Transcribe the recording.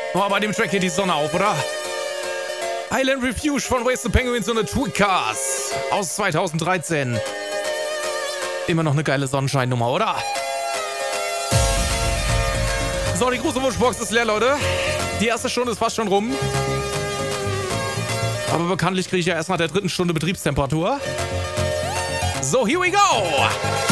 Oh, bei dem Track geht die Sonne auf, oder? Island Refuge von Wasted Penguins und the Tweakers aus 2013. Immer noch eine geile Sonnenscheinnummer, oder? So, die große Wunschbox ist leer, Leute. Die erste Stunde ist fast schon rum. Aber bekanntlich kriege ich ja erst nach der dritten Stunde Betriebstemperatur. So, here we go!